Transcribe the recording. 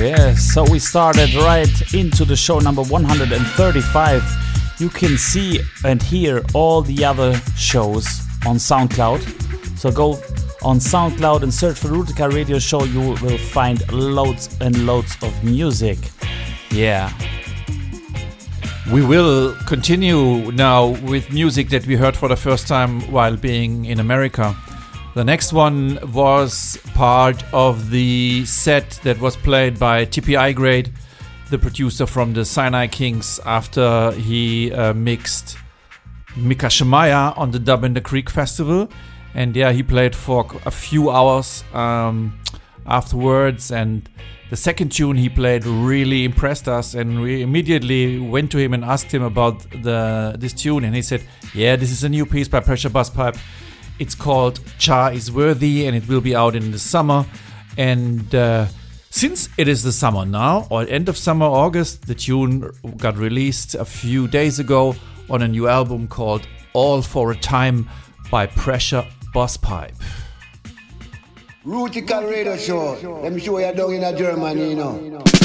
Yes, so we started right into the show number 135. You can see and hear all the other shows on SoundCloud. So go on SoundCloud and search for Rootica Radio Show. You will find loads and loads of music. Yeah. We will continue now with music that we heard for the first time while being in America. The next one was part of the set that was played by TPI Grade, the producer from the Sinai Kings, after he mixed Mika Shemaya on the Dub in the Creek Festival. And yeah, he played for a few hours afterwards, and the second tune he played really impressed us, and we immediately went to him and asked him about this tune, and he said, yeah, this is a new piece by Pressure Busspipe. It's called Cha is Worthy, and it will be out in the summer. And since it is the summer now, or end of summer, August, the tune got released a few days ago on a new album called All for a Time by Pressure Busspipe. Rootica Radio Show. Let me show you down in Germany, you know.